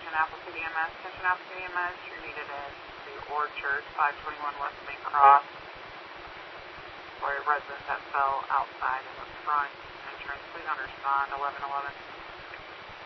Attention Apple City EMS. Attention Apple City EMS. You're needed at the Orchard, 521 West Main Cross, where residents that fell outside in the front entrance. Please don't respond. 1111.